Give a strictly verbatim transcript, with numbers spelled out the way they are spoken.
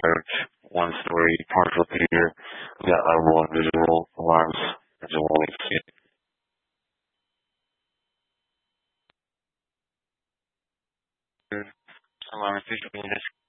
large, one-story, partial theater. We got level one visual alarms. Visual only. Alarm visual units.